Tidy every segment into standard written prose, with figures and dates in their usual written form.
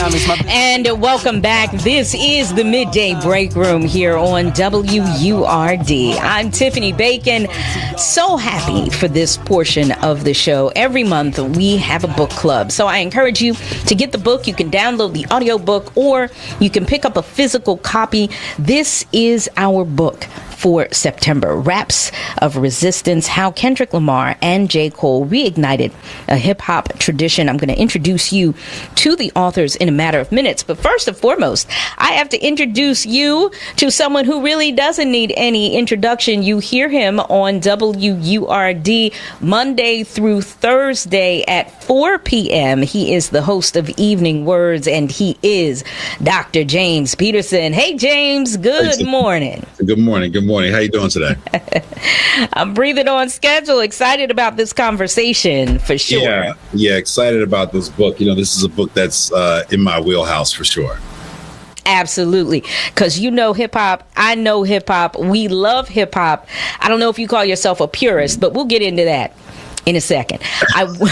And welcome back. This is the Midday Break Room here on WURD. I'm Tiffany Bacon. So happy for this portion of the show. Every month we have a book club. So I encourage you to get the book. You can download the audiobook or you can pick up a physical copy. This is our book for September. Raps of Resistance, How Kendrick Lamar and J. Cole Reignited a Hip-Hop Tradition. I'm going to introduce you to the authors in a matter of minutes. But first and foremost, I have to introduce you to someone who really doesn't need any introduction. You hear him on WURD Monday through Thursday at 4 p.m. He is the host of Evening Words, and he is Dr. James Peterson. Hey, James, good morning. Good morning. Good morning. How you doing today? I'm breathing on schedule. Excited about this conversation for sure. Yeah, excited about this book. You know, this is a book that's in my wheelhouse for sure. Absolutely. Because you know hip hop. I know hip hop. We love hip hop. I don't know if you call yourself a purist, but we'll get into that in a second. We'll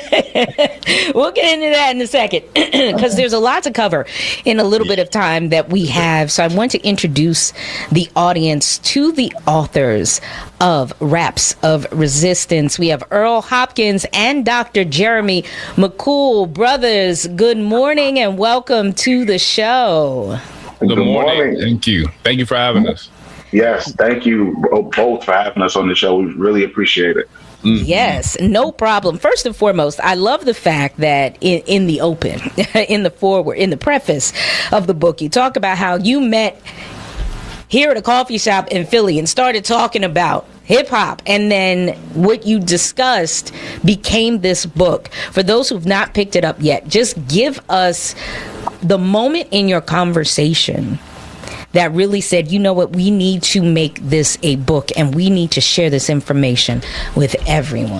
get into that in a second because there's a lot to cover in a little bit of time that we have. So I want to introduce the audience to the authors of Raps of Resistance. We have Earl Hopkins and Dr. Jeremy McCool. Brothers, good morning and welcome to the show. Good morning. Thank you. Thank you for having us. Yes, thank you both for having us on the show. We really appreciate it. Yes, no problem. First and foremost, I love the fact that in the open, in the foreword, in the preface of the book, you talk about how you met here at a coffee shop in Philly and started talking about hip hop. And then what you discussed became this book. For those who've not picked it up yet, just give us the moment in your conversation that really said, you know what, we need to make this a book and we need to share this information with everyone.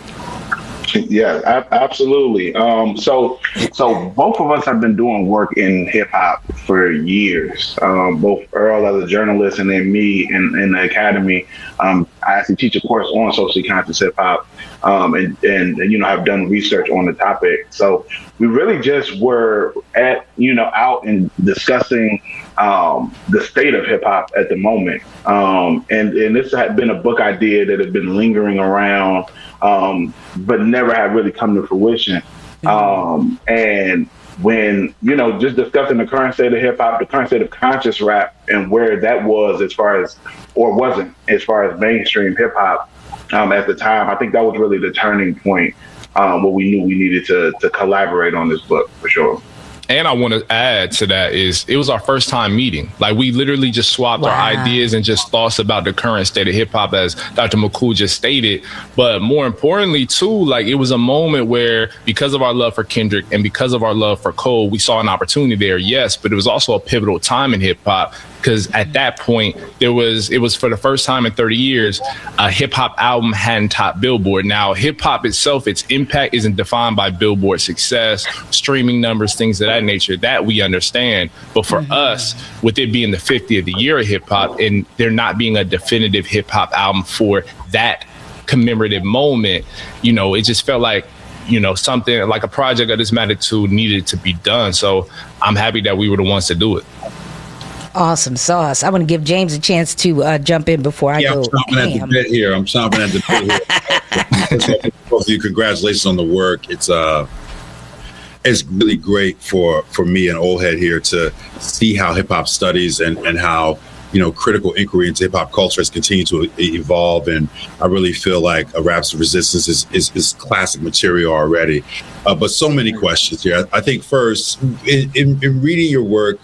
Yeah, absolutely. So both of us have been doing work in hip hop for years. Both Earl as a journalist and then me in the academy. I actually teach a course on socially conscious hip hop, and you know, I've done research on the topic. So we really just were out and discussing the state of hip hop at the moment. And this had been a book idea that had been lingering around, but never had really come to fruition. And when, you know, just discussing the current state of hip hop, the current state of conscious rap and where that was as far as, or wasn't as far as mainstream hip hop at the time, I think that was really the turning point where we knew we needed to collaborate on this book for sure. And I want to add to that is it was our first time meeting. Like we literally just swapped our ideas and just thoughts about the current state of hip hop, as Dr. McCool just stated. But more importantly, too, like it was a moment where because of our love for Kendrick and because of our love for Cole, we saw an opportunity there. Yes, but it was also a pivotal time in hip hop. Because at that point, it was for the first time in 30 years, a hip hop album hadn't topped Billboard. Now, hip hop itself, its impact isn't defined by Billboard success, streaming numbers, things of that nature. That we understand. But for us, with it being the 50th year of hip hop and there not being a definitive hip hop album for that commemorative moment, you know, it just felt like, you know, something like a project of this magnitude needed to be done. So I'm happy that we were the ones to do it. Awesome sauce. I want to give James a chance to jump in before I go. I'm chomping at the bit here. I'm chomping at the bit here. Both of you, congratulations on the work. It's really great for me, an old head here, to see how hip hop studies and how, you know, critical inquiry into hip hop culture has continued to evolve. And I really feel like Raps of Resistance is classic material already. But so many questions here. I think first, in reading your work,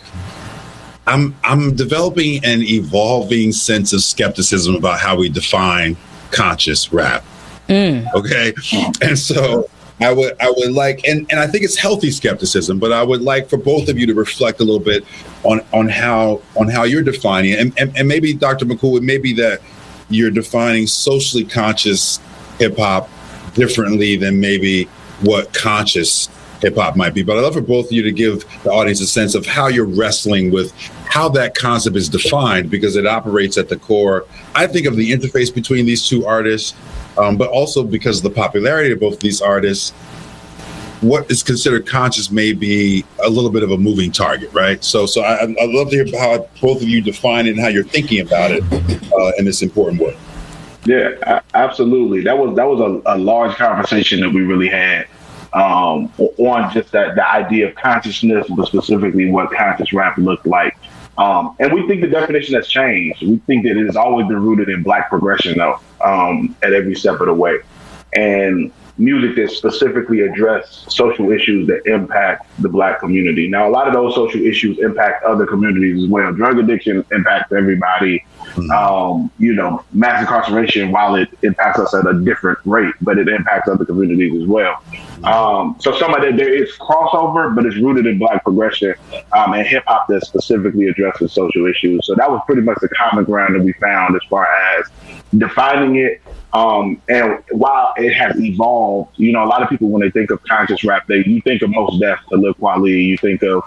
I'm developing an evolving sense of skepticism about how we define conscious rap. Okay. And so I would like, and I think it's healthy skepticism, but I would like for both of you to reflect a little bit on how you're defining it. And maybe Dr. McCool, it may be that you're defining socially conscious hip hop differently than maybe what conscious hip hop might be. But I'd love for both of you to give the audience a sense of how you're wrestling with how that concept is defined, because it operates at the core, I think, of the interface between these two artists, but also because of the popularity of both of these artists. what is considered conscious may be a little bit of a moving target, right? So I'd love to hear how both of you define it and how you're thinking about it in this important work. Yeah, absolutely. That was a large conversation that we really had on just the idea of consciousness, but specifically what conscious rap looked like. And we think the definition has changed. We think that it has always been rooted in Black progression, though, at every step of the way. And music that specifically address social issues that impact the Black community. Now, a lot of those social issues impact other communities as well. Drug addiction impacts everybody. Mass incarceration, while it impacts us at a different rate, but it impacts other communities as well. So some of that, there is crossover, but it's rooted in Black progression and hip hop that specifically addresses social issues. So that was pretty much the common ground that we found as far as defining it. And while it has evolved, a lot of people, when they think of conscious rap, you think of Mos Def, Talib Kweli, you think of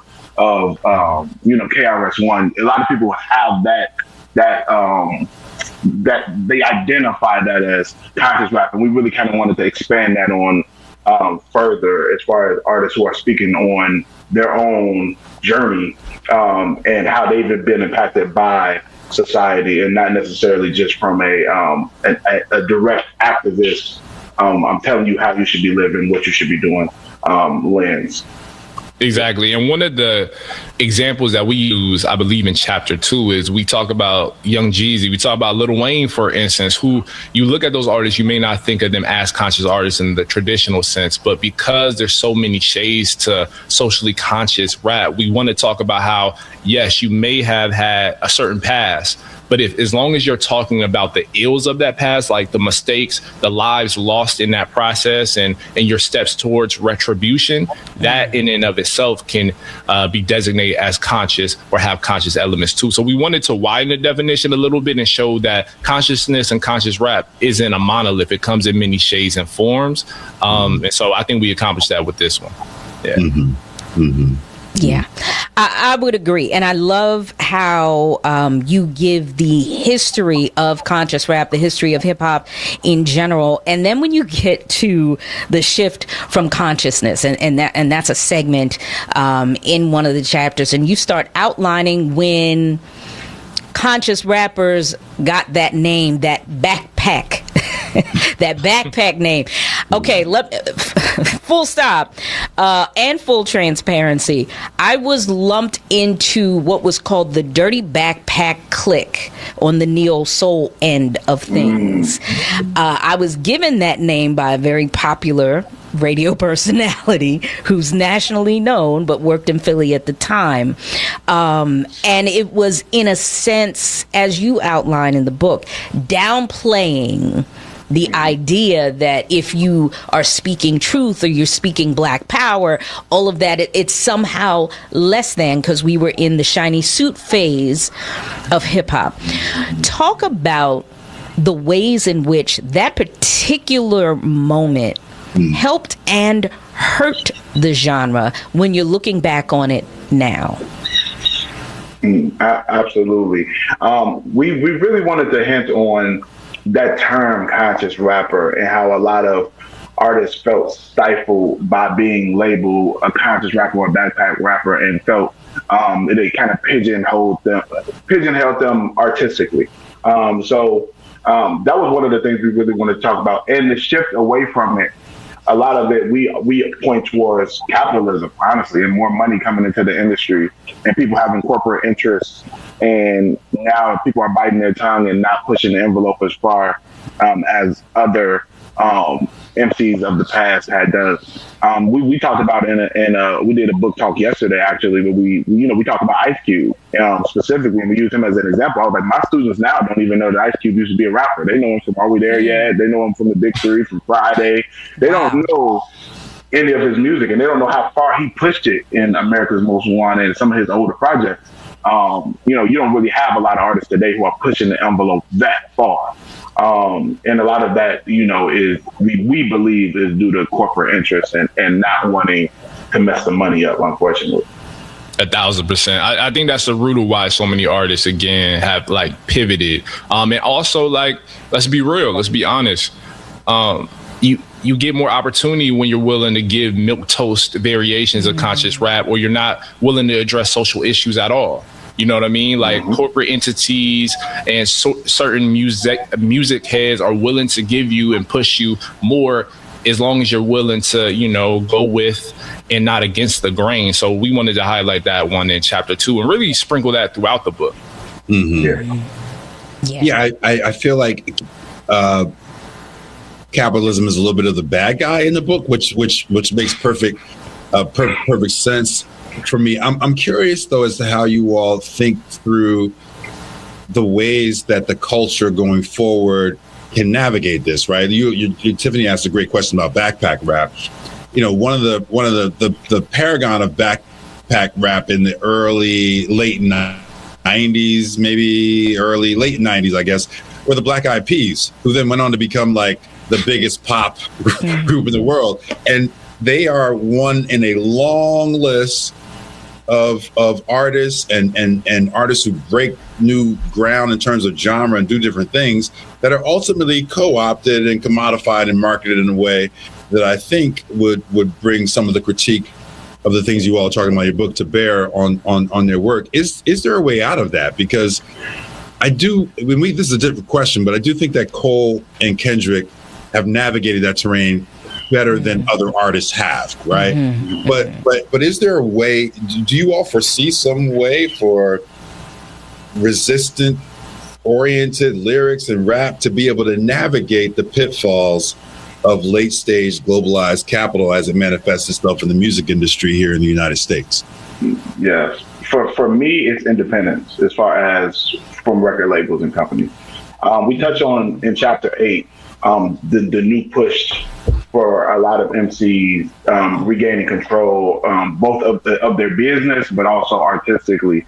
KRS-One. A lot of people have that they identify that as conscious rap, and we really kind of wanted to expand that on further as far as artists who are speaking on their own journey and how they've been impacted by society, and not necessarily just from a direct activist, I'm telling you how you should be living, what you should be doing lens. Exactly. And one of the examples that we use, I believe, in chapter 2 is we talk about Young Jeezy. We talk about Lil Wayne, for instance, who you look at those artists, you may not think of them as conscious artists in the traditional sense, but because there's so many shades to socially conscious rap, we want to talk about how, yes, you may have had a certain past, but as long as you're talking about the ills of that past, like the mistakes, the lives lost in that process, and your steps towards retribution, that in and of itself can be designated as conscious or have conscious elements too. So we wanted to widen the definition a little bit and show that consciousness and conscious rap isn't a monolith. It comes in many shades and forms. And so I think we accomplished that with this one. Yeah. Mm-hmm. Mm-hmm. Yeah, I would agree. And I love how you give the history of conscious rap, the history of hip hop in general. And then when you get to the shift from consciousness, and that's a segment in one of the chapters, and you start outlining when conscious rappers got that name, that backpack. That backpack name. Okay, full stop and full transparency. I was lumped into what was called the Dirty Backpack Clique on the neo soul end of things. I was given that name by a very popular radio personality who's nationally known but worked in Philly at the time. And it was, in a sense, as you outline in the book, downplaying the idea that if you are speaking truth or you're speaking Black power, all of that, it's somehow less than, because we were in the shiny suit phase of hip hop. Talk about the ways in which that particular moment helped and hurt the genre when you're looking back on it now. Absolutely. We really wanted to hint on that term conscious rapper and how a lot of artists felt stifled by being labeled a conscious rapper or a backpack rapper, and felt they kind of pigeonholed them artistically. So that was one of the things we really wanted to talk about. And the shift away from it, a lot of it, we point towards capitalism, honestly, and more money coming into the industry and people having corporate interests. And now people are biting their tongue and not pushing the envelope as far as other MCs of the past had done. We talked about we did a book talk yesterday, actually, but we talked about Ice Cube specifically, and we used him as an example. I was like, my students now don't even know that Ice Cube used to be a rapper. They know him from Are We There Yet? They know him from The Big Three, from Friday. They don't know any of his music, and they don't know how far he pushed it in America's Most Wanted and some of his older projects. You don't really have a lot of artists today who are pushing the envelope that far. And a lot of that, is we believe is due to corporate interests and not wanting to mess the money up, unfortunately. 1,000%. I think that's the root of why so many artists, again, have pivoted. And also, let's be real, let's be honest. You you get more opportunity when you're willing to give milquetoast variations of conscious rap, or you're not willing to address social issues at all. You know what I mean? Like corporate entities and certain music heads are willing to give you and push you more as long as you're willing to, you know, go with and not against the grain. So we wanted to highlight that one in chapter 2 and really sprinkle that throughout the book. I feel like capitalism is a little bit of the bad guy in the book, which makes perfect sense for me. I'm curious though as to how you all think through the ways that the culture going forward can navigate this, right? You Tiffany asked a great question about backpack rap. You know, one of the paragon of backpack rap in the late 90s, maybe late 90s, I guess, were the Black Eyed Peas, who then went on to become like the biggest pop group in the world. And they are one in a long list of artists and artists who break new ground in terms of genre and do different things that are ultimately co-opted and commodified and marketed in a way that I think would bring some of the critique of the things you all are talking about in your book to bear on their work. Is there a way out of that? Because this is a different question, but I do think that Cole and Kendrick have navigated that terrain better than other artists have, right? But is there a way, do you all foresee some way for resistant oriented lyrics and rap to be able to navigate the pitfalls of late stage globalized capital as it manifests itself in the music industry here in the United States? Yes. For me, it's independence as far as from record labels and companies. We touch on in chapter 8 the new push for a lot of MCs regaining control, both of their business, but also artistically.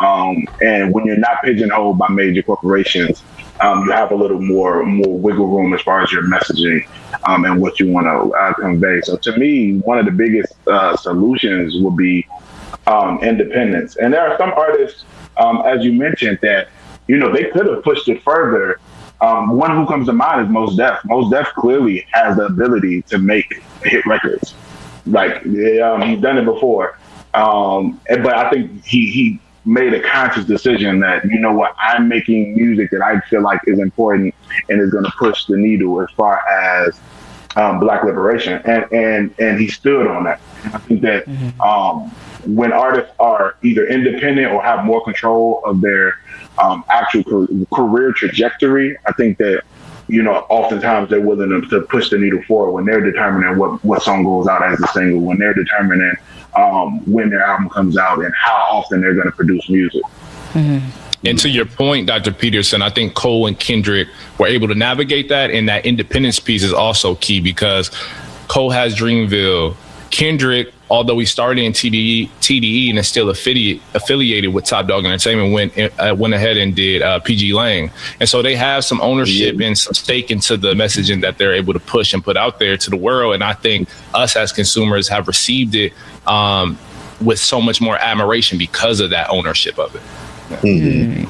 And when you're not pigeonholed by major corporations, you have a little more wiggle room as far as your messaging and what you want to convey. So to me, one of the biggest solutions would be independence. And there are some artists, as you mentioned, that, you know, they could have pushed it further. One who comes to mind is Mos Def. Mos Def clearly has the ability to make hit records. Like, he's done it before. But I think he made a conscious decision that, you know what, I'm making music that I feel like is important and is going to push the needle as far as Black liberation. And he stood on that. I think that when artists are either independent or have more control of their actual career trajectory, I think that, you know, oftentimes they're willing to push the needle forward when they're determining what song goes out as a single, when they're determining when their album comes out and how often they're going to produce music. And to your point, Dr. Peterson, I think Cole and Kendrick were able to navigate that, and that independence piece is also key because Cole has Dreamville. Kendrick, although he started in TDE and is still affiliated with Top Dog Entertainment, went ahead and did PG Lang. And so they have some ownership and some stake into the messaging that they're able to push and put out there to the world. And I think us as consumers have received it with so much more admiration because of that ownership of it.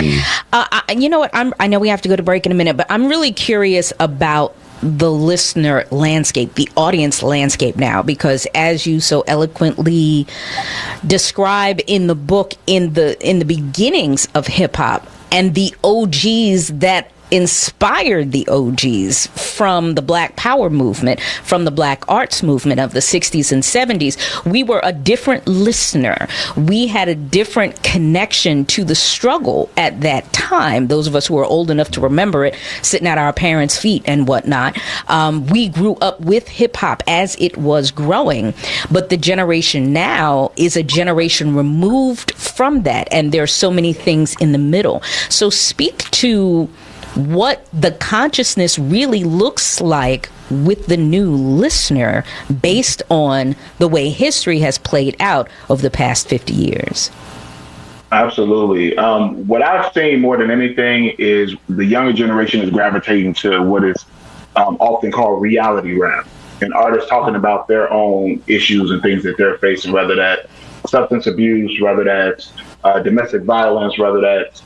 You know what? I know we have to go to break in a minute, but I'm really curious about the listener landscape, the audience landscape now, because as you so eloquently describe in the book, in the beginnings of hip hop and the OGs that inspired the OGs from the Black Power movement, from the Black arts movement of the 60s and 70s, we were a different listener. We had a different connection to the struggle at that time. Those of us who are old enough to remember it, sitting at our parents' feet and whatnot, we grew up with hip hop as it was growing. But the generation now is a generation removed from that. And there are so many things in the middle. So speak to what the consciousness really looks like with the new listener based on the way history has played out over the past 50 years. Absolutely. What I've seen more than anything is the younger generation is gravitating to what is often called reality rap, and artists talking about their own issues and things that they're facing, whether that's substance abuse, whether that's domestic violence, whether that's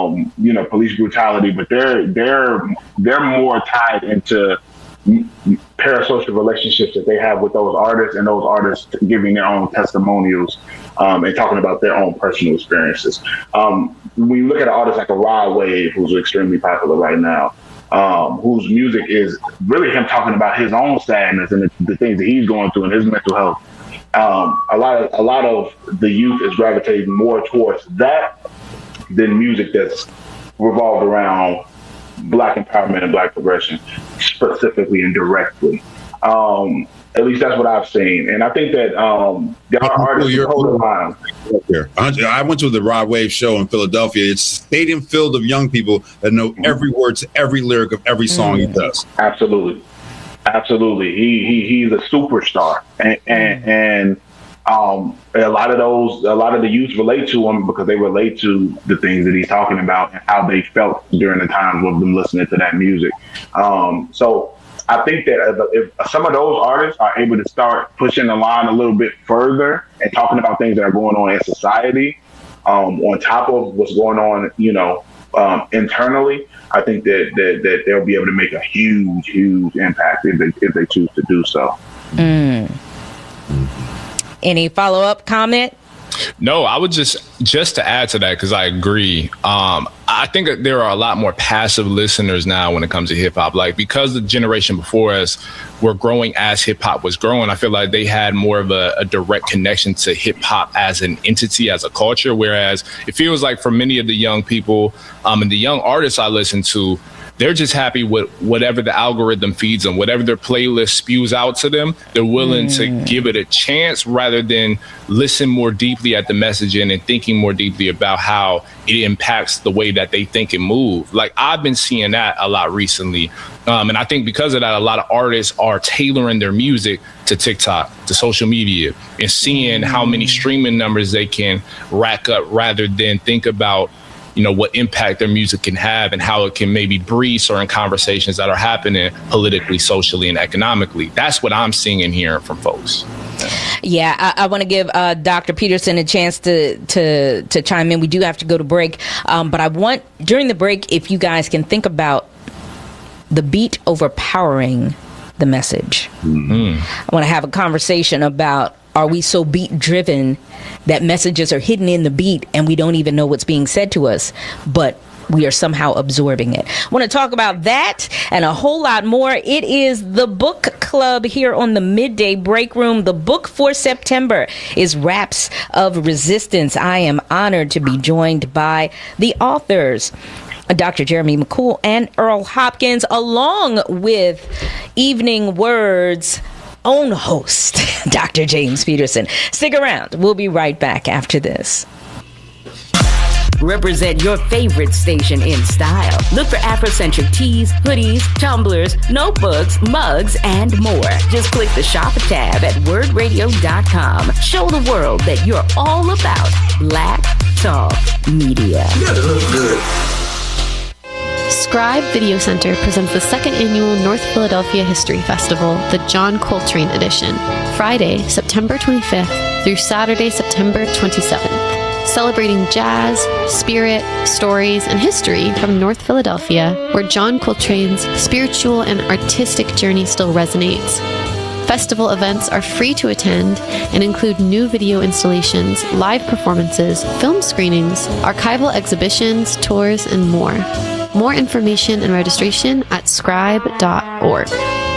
police brutality, but they're more tied into parasocial relationships that they have with those artists, and those artists giving their own testimonials and talking about their own personal experiences. When you look at an artist like a Rod Wave, who's extremely popular right now, whose music is really him talking about his own sadness and the things that he's going through and his mental health. A lot of the youth is gravitating more towards that than music that's revolved around Black empowerment and Black progression, specifically and directly. At least that's what I've seen, and I think that there are artists who hold the line. I went to the Rod Wave show in Philadelphia. It's a stadium filled of young people that know every word to every lyric of every song he does. Absolutely. He's a superstar, and a lot of the youth relate to him because they relate to the things that he's talking about and how they felt during the times of them listening to that music. So I think that if some of those artists are able to start pushing the line a little bit further and talking about things that are going on in society, on top of what's going on, internally, I think that they'll be able to make a huge impact if they choose to do so. Any follow-up comment? No, I would just to add to that, because I agree. I think that there are a lot more passive listeners now when it comes to hip hop. Like, because the generation before us were growing as hip hop was growing, I feel like they had more of a direct connection to hip hop as an entity, as a culture. Whereas it feels like for many of the young people and the young artists I listen to, they're just happy with whatever the algorithm feeds them, whatever their playlist spews out to them. They're willing to give it a chance rather than listen more deeply at the messaging and thinking more deeply about how it impacts the way that they think and move. Like, I've been seeing that a lot recently. And I think because of that, a lot of artists are tailoring their music to TikTok, to social media, and seeing how many streaming numbers they can rack up rather than think about what impact their music can have and how it can maybe breed certain conversations that are happening politically, socially, and economically. That's what I'm seeing and hearing from folks. Yeah, I want to give Dr. Peterson a chance to chime in. We do have to go to break, but I want, during the break, if you guys can think about the beat overpowering the message. I want to have a conversation about, are we so beat driven that messages are hidden in the beat and we don't even know what's being said to us, but we are somehow absorbing it? I want to talk about that and a whole lot more. It is the book club here on the Midday Break Room. The book for September is Raps of Resistance. I am honored to be joined by the authors, Dr. Jeremy McCool and Earl Hopkins, along with Evening Word's own host, Dr. James Peterson. Stick around. We'll be right back after this. Represent your favorite station in style. Look for Afrocentric tees, hoodies, tumblers, notebooks, mugs, and more. Just click the shop tab at wordradio.com. Show the world that you're all about Black Talk Media. You gotta look good. Scribe Video Center presents the second annual North Philadelphia History Festival, the John Coltrane Edition, Friday, September 25th through Saturday, September 27th. Celebrating jazz, spirit, stories, and history from North Philadelphia, where John Coltrane's spiritual and artistic journey still resonates. Festival events are free to attend and include new video installations, live performances, film screenings, archival exhibitions, tours, and more. More information and registration at scribe.org.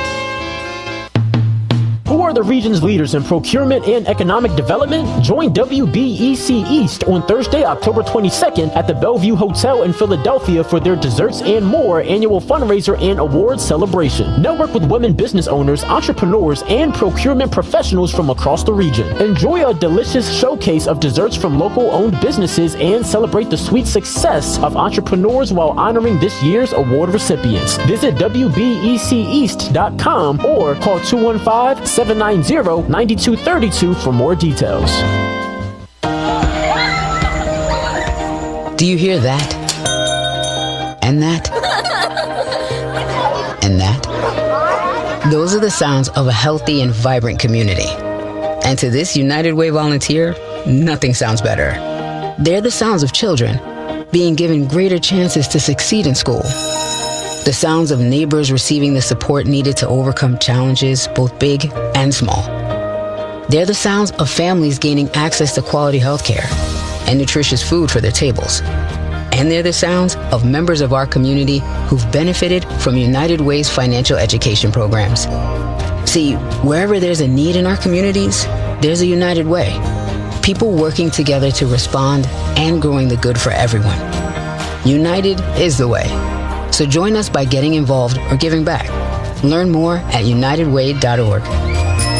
Who are the region's leaders in procurement and economic development? Join WBEC East on Thursday, October 22nd at the Bellevue Hotel in Philadelphia for their Desserts and More annual fundraiser and awards celebration. Network with women business owners, entrepreneurs, and procurement professionals from across the region. Enjoy a delicious showcase of desserts from local-owned businesses and celebrate the sweet success of entrepreneurs while honoring this year's award recipients. Visit WBECEast.com or call 215-790-9232 for more details. Do you hear that? And that? And that? Those are the sounds of a healthy and vibrant community. And to this United Way volunteer, nothing sounds better. They're the sounds of children being given greater chances to succeed in school, The sounds of neighbors receiving the support needed to overcome challenges, both big and small. They're the sounds of families gaining access to quality health care and nutritious food for their tables. And they're the sounds of members of our community who've benefited from United Way's financial education programs. See, wherever there's a need in our communities, there's a United Way. People working together to respond and growing the good for everyone. United is the way. So join us by getting involved or giving back. Learn more at unitedway.org.